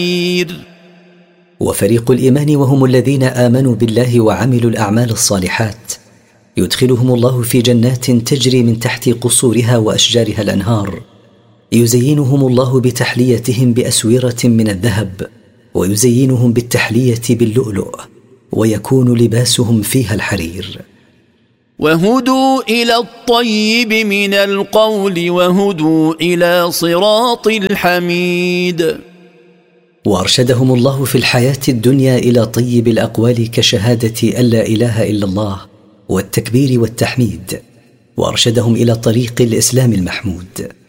وفريق الإيمان وهم الذين آمنوا بالله وعملوا الأعمال الصالحات يدخلهم الله في جنات تجري من تحت قصورها وأشجارها الأنهار، يزينهم الله بتحليتهم بأسورة من الذهب، ويزينهم بالتحلية باللؤلؤ، ويكون لباسهم فيها الحرير. وهدوا إلى الطيب من القول وهدوا إلى صراط الحميد. وأرشدهم الله في الحياة الدنيا إلى طيب الأقوال كشهادة أن لا إله إلا الله والتكبير والتحميد، وأرشدهم إلى طريق الإسلام المحمود.